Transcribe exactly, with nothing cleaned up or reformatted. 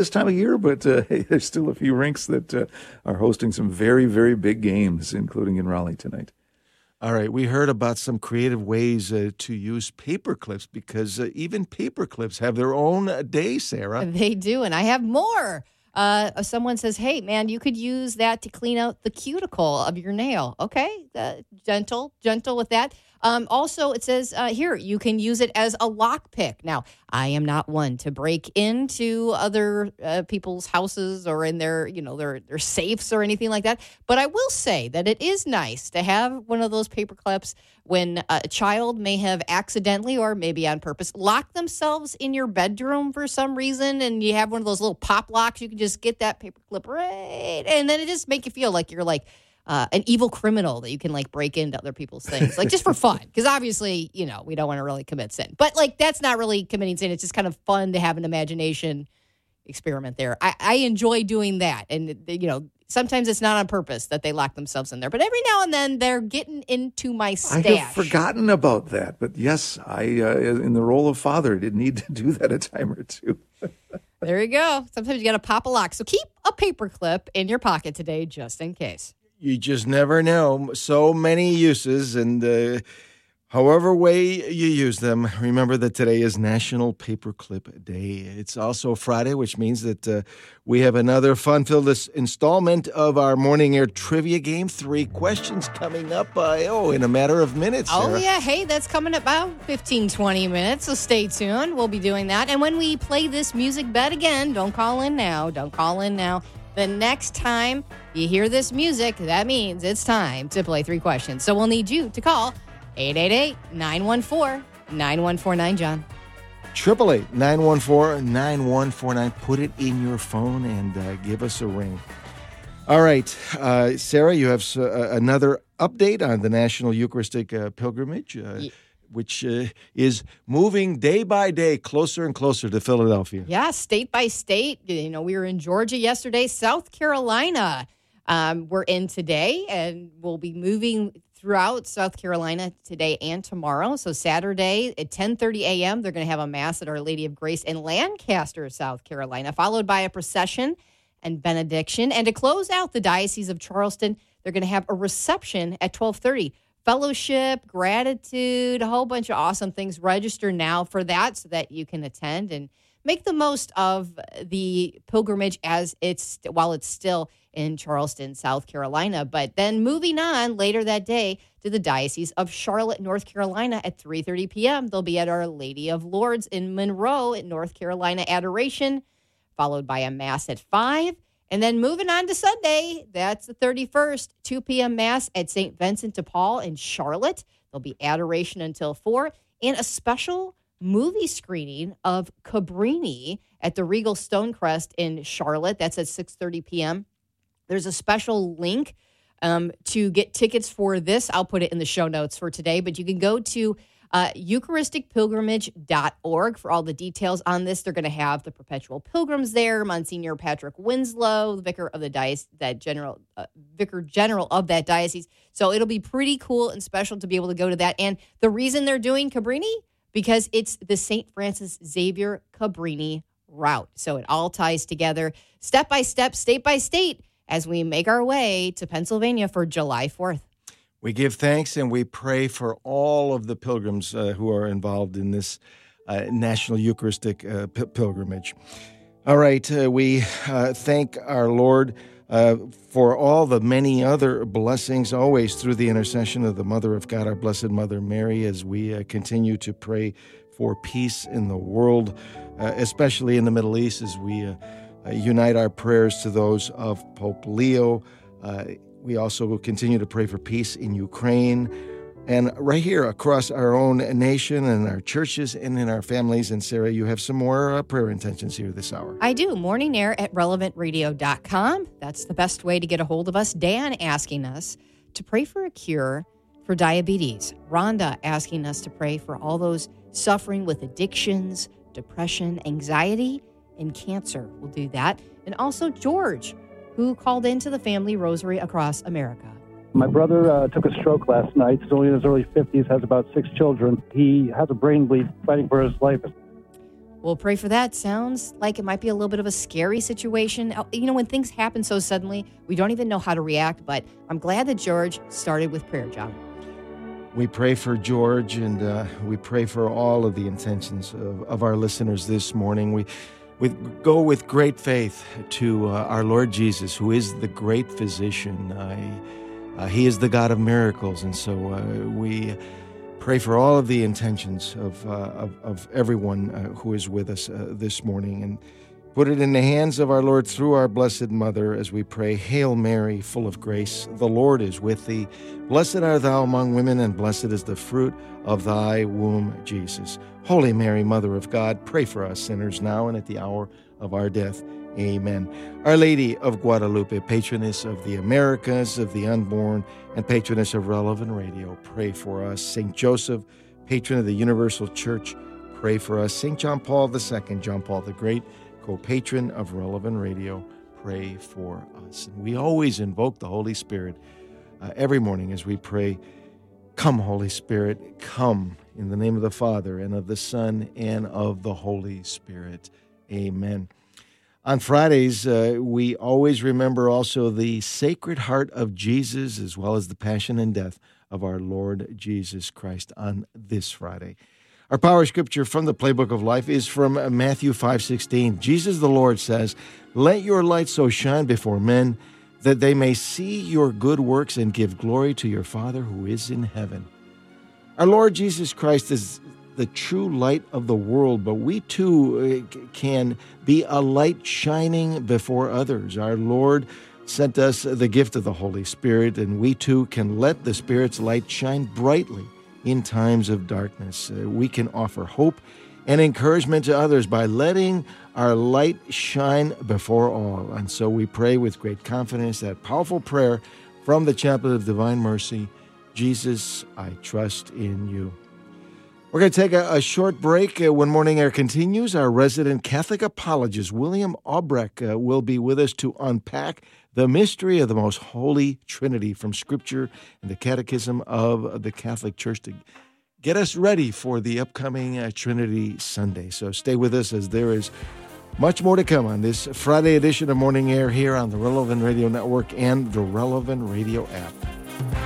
this time of year, but uh, hey, there's still a few rinks that uh, are hosting some very, very big games, including in Raleigh tonight. All right, we heard about some creative ways uh, to use paper clips because uh, even paper clips have their own uh, day, Sarah. They do, and I have more. Uh, someone says, hey, man, you could use that to clean out the cuticle of your nail. Okay, uh, gentle, gentle with that. Um, also, it says uh, here, you can use it as a lock pick. Now, I am not one to break into other uh, people's houses or in their, you know, their, their safes or anything like that. But I will say that it is nice to have one of those paper clips when a child may have accidentally or maybe on purpose locked themselves in your bedroom for some reason, and you have one of those little pop locks. You can just get that paper clip right, and then it just make you feel like you're like, Uh, an evil criminal that you can like break into other people's things, like just for fun. Because obviously, you know, we don't want to really commit sin. But like that's not really committing sin. It's just kind of fun to have an imagination experiment there. I, I enjoy doing that. And, you know, sometimes it's not on purpose that they lock themselves in there. But every now and then they're getting into my stash. I have forgotten about that. But yes, I, uh, in the role of father, did need to do that a time or two. There you go. Sometimes you got to pop a lock. So keep a paper clip in your pocket today just in case. You just never know. So many uses, and uh, however way you use them, remember that today is National Paperclip Day. It's also Friday, which means that uh, we have another fun-filled installment of our Morning Air Trivia Game. Three questions coming up, uh, oh, in a matter of minutes, Sarah. Oh, yeah. Hey, that's coming up about fifteen, twenty minutes, so stay tuned. We'll be doing that. And when we play this music bet again, don't call in now. Don't call in now. The next time you hear this music, that means it's time to play three questions. So we'll need you to call eight eight eight, nine one four, nine one four nine, John. eight eight eight, nine one four, nine one four nine. Put it in your phone and uh, give us a ring. All right. Uh, Sarah, you have uh, another update on the National Eucharistic uh, Pilgrimage. Uh, yeah. Which uh, is moving day by day closer and closer to Philadelphia. Yeah, state by state. You know, we were in Georgia yesterday. South Carolina um, we're in today, and we'll be moving throughout South Carolina today and tomorrow. So Saturday at ten thirty a.m., they're going to have a Mass at Our Lady of Grace in Lancaster, South Carolina, followed by a procession and benediction. And to close out the Diocese of Charleston, they're going to have a reception at twelve thirty. Fellowship, gratitude, a whole bunch of awesome things. Register now for that so that you can attend and make the most of the pilgrimage as it's while it's still in Charleston, South Carolina. But then moving on later that day to the Diocese of Charlotte, North Carolina at three thirty p.m. They'll be at Our Lady of Lourdes in Monroe at North Carolina Adoration, followed by a Mass at five. And then moving on to Sunday, that's the thirty-first, two p.m. Mass at Saint Vincent de Paul in Charlotte. There'll be adoration until four, and a special movie screening of Cabrini at the Regal Stonecrest in Charlotte. That's at six thirty p.m. There's a special link um, to get tickets for this. I'll put it in the show notes for today, but you can go to Uh, Eucharistic Pilgrimage dot org for all the details on this. They're going to have the Perpetual Pilgrims there, Monsignor Patrick Winslow, the vicar of the diocese, that general uh, vicar general of that diocese. So it'll be pretty cool and special to be able to go to that. And the reason they're doing Cabrini, because it's the Saint Francis Xavier Cabrini route. So it all ties together step by step, state by state, as we make our way to Pennsylvania for July fourth. We give thanks and we pray for all of the pilgrims uh, who are involved in this uh, National Eucharistic uh, p- Pilgrimage. All right, uh, we uh, thank our Lord uh, for all the many other blessings, always through the intercession of the Mother of God, our Blessed Mother Mary, as we uh, continue to pray for peace in the world, uh, especially in the Middle East, as we uh, uh, unite our prayers to those of Pope Leo. Uh, We also will continue to pray for peace in Ukraine and right here across our own nation and our churches and in our families. And Sarah, you have some more uh, prayer intentions here this hour. I do. Morning Air at relevant radio dot com. That's the best way to get a hold of us. Dan asking us to pray for a cure for diabetes. Rhonda asking us to pray for all those suffering with addictions, depression, anxiety, and cancer. We'll do that. And also George, who called into the Family Rosary across America. My brother uh, took a stroke last night. He's only in his early fifties, has about six children. He has a brain bleed, fighting for his life. We'll pray for that. Sounds like it might be a little bit of a scary situation. You know, when things happen so suddenly, we don't even know how to react, but I'm glad that George started with prayer, John. We pray for George, and uh, we pray for all of the intentions of, of our listeners this morning. We, we go with great faith to uh, our Lord Jesus, who is the great physician. Uh, uh, he is the God of miracles, and so uh, we pray for all of the intentions of, uh, of, of everyone uh, who is with us uh, this morning, and put it in the hands of our Lord through our Blessed Mother as we pray, Hail Mary, full of grace, the Lord is with thee. Blessed art thou among women, and blessed is the fruit of thy womb, Jesus. Holy Mary, Mother of God, pray for us sinners now and at the hour of our death. Amen. Our Lady of Guadalupe, patroness of the Americas, of the unborn, and patroness of Relevant Radio, pray for us. Saint Joseph, patron of the Universal Church, pray for us. Saint John Paul the Second, John Paul the Great, co-patron of Relevant Radio, pray for us. And we always invoke the Holy Spirit uh, every morning as we pray, Come, Holy Spirit, come, in the name of the Father, and of the Son, and of the Holy Spirit. Amen. On Fridays, uh, we always remember also the Sacred Heart of Jesus, as well as the passion and death of our Lord Jesus Christ on this Friday. Our power scripture from the Playbook of Life is from Matthew five sixteen. Jesus the Lord says, Let your light so shine before men that they may see your good works and give glory to your Father who is in heaven. Our Lord Jesus Christ is the true light of the world, but we too can be a light shining before others. Our Lord sent us the gift of the Holy Spirit, and we too can let the Spirit's light shine brightly in times of darkness. Uh, we can offer hope and encouragement to others by letting our light shine before all. And so we pray with great confidence that powerful prayer from the Chaplet of Divine Mercy, Jesus, I trust in you. We're going to take a, a short break. Uh, when Morning Air continues, our resident Catholic apologist, William Albrecht, uh, will be with us to unpack the mystery of the Most Holy Trinity from Scripture and the Catechism of the Catholic Church to get us ready for the upcoming uh, Trinity Sunday. So stay with us, as there is much more to come on this Friday edition of Morning Air here on the Relevant Radio Network and the Relevant Radio app.